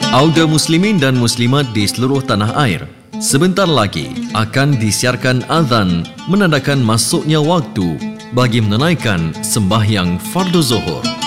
Auda muslimin dan muslimat di seluruh tanah air, sebentar lagi akan disiarkan azan menandakan masuknya waktu bagi menunaikan sembahyang fardu zuhur.